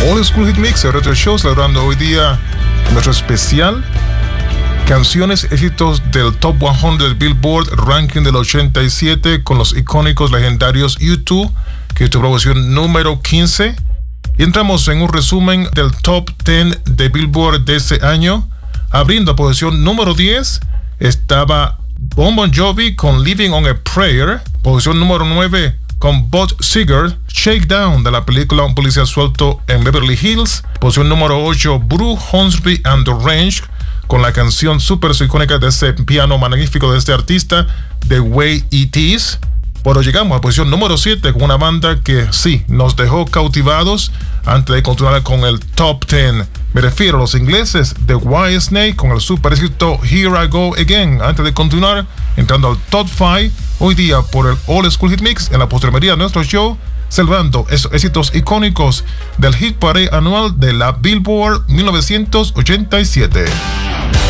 Old School Hit Mix, el Retro Show, celebrando hoy día nuestro especial canciones éxitos del Top 100 del Billboard Ranking del 87 con los icónicos legendarios U2, que es tu promoción número 15. Y entramos en un resumen del Top 10 de Billboard de ese año. Abriendo a posición número 10 estaba Bon Jovi con Living on a Prayer. Posición número 9 con Bob Seger, Shakedown, de la película Un policía suelto en Beverly Hills. Posición número 8, Bruce Hornsby and the Range, con la canción súper icónica de ese piano magnífico de este artista, The Way It Is. Pero llegamos a posición número 7 con una banda que sí, nos dejó cautivados antes de continuar con el Top 10. Me refiero a los ingleses de Whitesnake con el super éxito Here I Go Again. Antes de continuar, entrando al Top 5, hoy día por el Old School Hit Mix en la postrimería de nuestro show, celebrando esos éxitos icónicos del Hit Parade anual de la Billboard 1987.